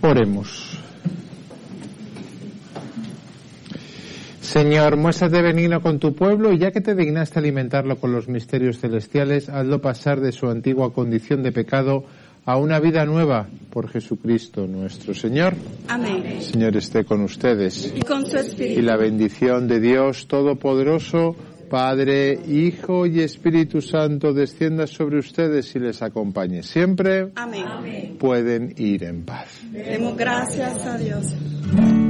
Oremos. Señor, muéstrate benigno con tu pueblo y ya que te dignaste alimentarlo con los misterios celestiales, hazlo pasar de su antigua condición de pecado a una vida nueva por Jesucristo nuestro Señor. Amén. El Señor esté con ustedes. Y con su espíritu. Y la bendición de Dios Todopoderoso, Padre, Hijo y Espíritu Santo, descienda sobre ustedes y les acompañe siempre. Amén. Pueden ir en paz. Demos gracias a Dios.